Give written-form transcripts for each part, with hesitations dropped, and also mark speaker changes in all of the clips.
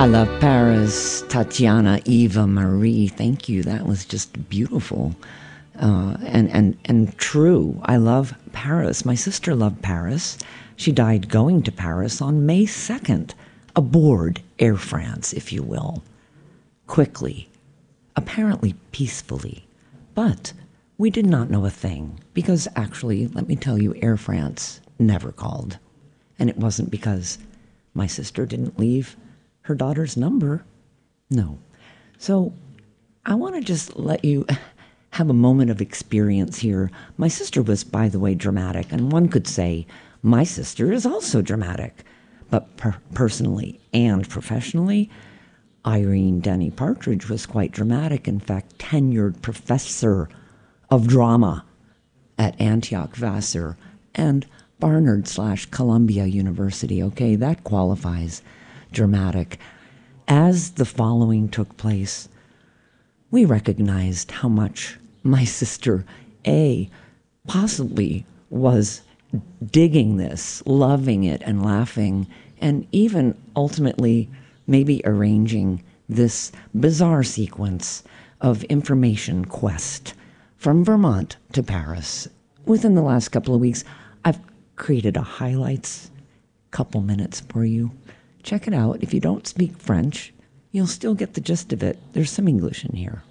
Speaker 1: I love Paris, Tatiana, Eva Marie. Thank you. That was just beautiful and true. I love Paris. My sister loved Paris. She died going to Paris on May 2nd, aboard Air France, if you will. Quickly, apparently peacefully. But we did not know a thing because actually, let me tell you, Air France never called. And it wasn't because my sister didn't leave her daughter's number. No. So I want to just let you have a moment of experience here. My sister was, by the way, dramatic. And one could say my sister is also dramatic. But personally and professionally, Irene Denny Partridge was quite dramatic. In fact, tenured professor of drama at Antioch Vassar and Barnard/Columbia University. Okay, that qualifies dramatic. As the following took place, we recognized how much my sister A possibly was digging this, loving it and laughing, and even ultimately maybe arranging this bizarre sequence of information quest from Vermont to Paris. Within the last couple of weeks, I've created a highlights couple minutes for you. Check it out. If you don't speak French, you'll still get the gist of it. There's some English in here.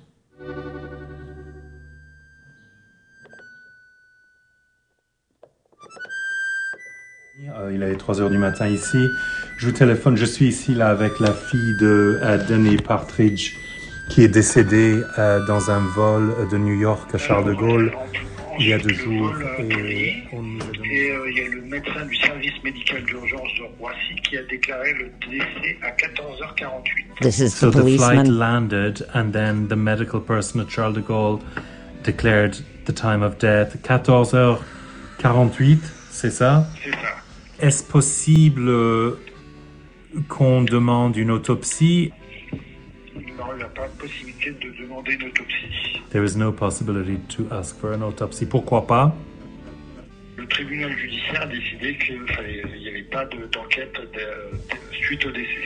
Speaker 2: Il est 3 heures du matin ici. Je vous téléphone, je suis ici là avec la fille de Denny Partridge qui est décédée dans un vol de New York à Charles de Gaulle il y a 2 jours.
Speaker 3: Et il y a le médecin du service médical d'urgence de Roissy qui a déclaré le décès à 14h48.
Speaker 1: This is
Speaker 2: So
Speaker 1: the
Speaker 2: the
Speaker 1: policeman.
Speaker 2: flight landed and then the medical person at Charles de Gaulle declared the time of death 14h48, c'est ça?
Speaker 3: C'est ça.
Speaker 2: Est-ce possible qu'on demande une autopsie?
Speaker 3: Non, il n'y a pas de possibilité de demander une autopsie.
Speaker 2: There is no possibility to ask for an autopsy. Pourquoi pas?
Speaker 3: Le tribunal judiciaire a décidé qu'il n'y avait pas d'enquête suite au décès.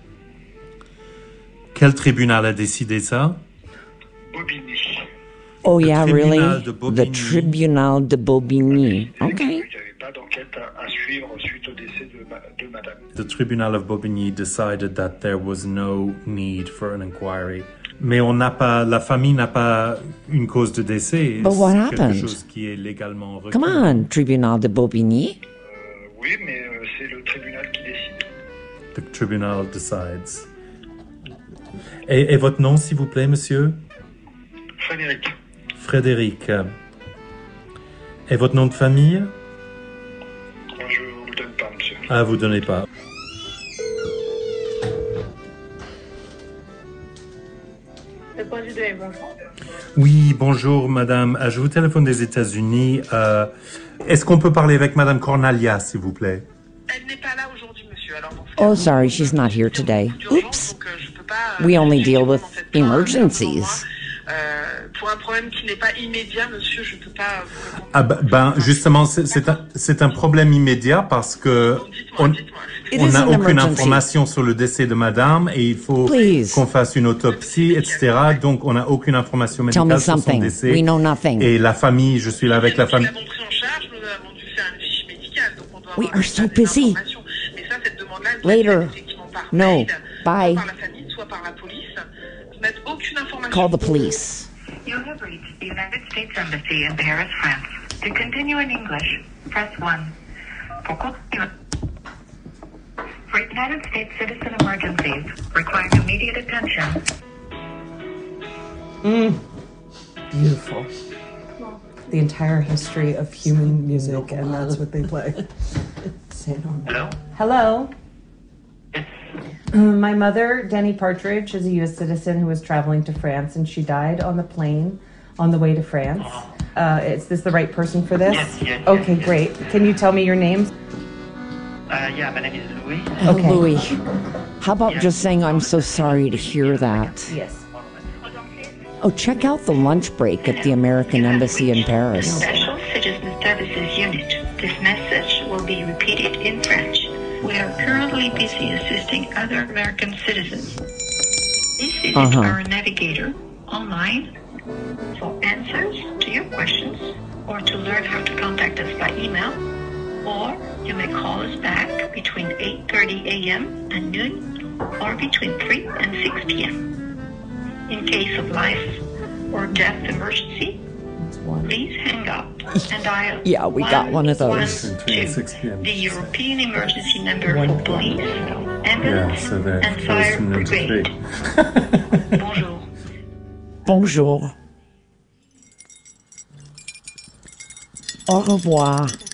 Speaker 2: Quel tribunal a décidé ça?
Speaker 3: Bobigny.
Speaker 1: Oh yeah, really?
Speaker 2: tribunal de Bobigny.
Speaker 1: The Tribunal de Bobigny. Okay.
Speaker 3: Il n'y avait pas d'enquête à suivre suite au décès de madame.
Speaker 2: The Tribunal of Bobigny decided that there was no need for an inquiry. Mais on n'a pas, la famille n'a pas une cause de décès.
Speaker 1: But what
Speaker 2: C'est quelque
Speaker 1: happened?
Speaker 2: chose qui est légalement requis.
Speaker 1: Come on, Tribunal de Bobigny.
Speaker 3: Oui, mais c'est le tribunal qui décide.
Speaker 2: The tribunal decides. Et votre nom, s'il vous plaît, monsieur?
Speaker 3: Frédéric.
Speaker 2: Frédéric. Et votre nom de famille?
Speaker 3: Je ne vous le donne pas, monsieur.
Speaker 2: Ah, vous donnez pas.
Speaker 4: Le conduit de bonjour.
Speaker 2: Oui, bonjour, madame. Je vous téléphone des États-Unis. Est-ce qu'on peut parler avec madame Cornelia, s'il vous plaît?
Speaker 4: Elle n'est pas là aujourd'hui, monsieur. Alors, dans ce
Speaker 1: Oh,
Speaker 4: cas,
Speaker 1: sorry, she's not here today.
Speaker 4: d'urgence,
Speaker 1: Oops.
Speaker 4: donc, je peux pas,
Speaker 1: We only deal
Speaker 4: effectivement,
Speaker 1: with
Speaker 4: en fait, pas
Speaker 1: emergencies.
Speaker 4: pour un problème qui n'est pas immédiat, monsieur, je ne peux pas vous répondre.
Speaker 2: Ah ben justement, c'est un problème immédiat parce que
Speaker 4: Donc, dites-moi, dites-moi.
Speaker 1: It
Speaker 2: on
Speaker 1: is
Speaker 2: n'a
Speaker 1: an
Speaker 2: aucune
Speaker 1: emergency.
Speaker 2: information sur le décès de madame et il faut
Speaker 1: Please.
Speaker 2: qu'on fasse une autopsie, etc. Donc, on n'a aucune information
Speaker 1: Tell me
Speaker 2: médicale sur son
Speaker 1: something.
Speaker 2: décès.
Speaker 1: We know nothing.
Speaker 2: Et la famille, je suis là avec la
Speaker 4: Nous
Speaker 2: famille.
Speaker 4: l'avons pris en charge, nous avons dû faire une fiche médicale, donc on doit
Speaker 1: We
Speaker 4: avoir
Speaker 1: are so
Speaker 4: des
Speaker 1: busy.
Speaker 4: informations. Mais ça, cette demande-là, elle doit
Speaker 1: Later.
Speaker 4: être faite effectivement par
Speaker 1: No.
Speaker 4: mail,
Speaker 1: Bye.
Speaker 4: soit par la famille, soit par la police. Vous n'avez aucune information.
Speaker 1: Call the police.
Speaker 5: You have reached the United States Embassy in Paris, France. To continue in English, press 1. For United States citizen emergencies requiring immediate attention.
Speaker 6: Beautiful. The entire history of human music, and that's what they play.
Speaker 3: Hello?
Speaker 6: Hello. My mother, Denny Partridge, is a U.S. citizen who was traveling to France, and she died on the plane on the way to France. Is this the right person for this?
Speaker 7: Yes.
Speaker 6: Okay, great. Can you tell me your names?
Speaker 7: Yeah, my name is Louis.
Speaker 6: Okay.
Speaker 1: Louis, how about just saying I'm so sorry to hear that?
Speaker 6: Yes.
Speaker 1: Oh, check out the lunch break at the American Embassy in Paris.
Speaker 5: Special Citizen Services Unit. This message will be repeated in French. We are currently busy assisting other American citizens. Please visit our navigator online for answers to your questions or to learn how to contact us by email, or you may call us back between 8:30 a.m. and noon or between 3 and 6 p.m. In case of life or death emergency, please hang up and dial
Speaker 1: Yeah, we got one of those.
Speaker 5: 112, the European emergency number for police, ambulance,
Speaker 2: so the
Speaker 5: and
Speaker 2: first
Speaker 5: fire
Speaker 2: and then to
Speaker 5: brigade.
Speaker 2: three.
Speaker 5: Bonjour.
Speaker 1: Bonjour. Au revoir.